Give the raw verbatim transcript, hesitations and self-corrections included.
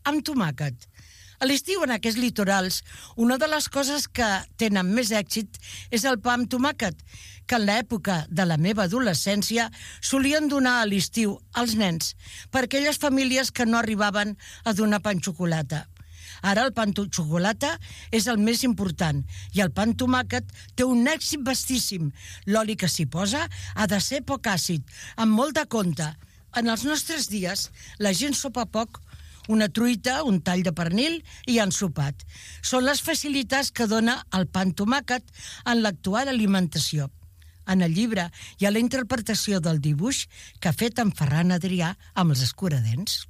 amb tomàquet. A l'estiu, en aquests litorals, una de les coses que tenen més èxit és el pa amb tomàquet, que en l'època de la meva adolescència solien donar a l'estiu als nens per aquelles famílies que no arribaven a donar pa amb xocolata. Ara el pa amb xocolata és el més important i el pa amb tomàquet té un èxit vastíssim. L'oli que s'hi posa ha de ser poc àcid, amb molt de compte. En els nostres dies, la gent sopa poc, una truita, un tall de pernil i han sopat. Són les facilitats que dona el pa amb tomàquet en l'actual alimentació. En el llibre hi ha la interpretació del dibuix que ha fet en Ferran Adrià amb els escuradents.